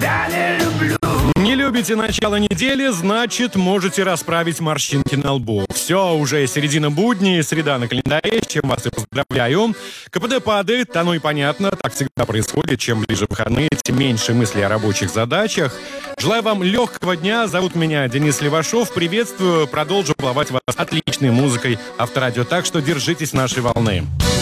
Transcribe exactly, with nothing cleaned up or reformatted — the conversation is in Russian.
тебя не люблю. Не любите начало недели, значит, можете расправить морщинки на лбу. Все, уже середина будней, среда на календаре, с чем вас и поздравляю. КПД падает, оно и понятно, так всегда происходит. Чем ближе выходные, тем меньше мыслей о рабочих задачах. Желаю вам легкого дня. Зовут меня Денис Левашов. Приветствую. Продолжу баловать вас отличной музыкой Авторадио. Так что держитесь нашей волны.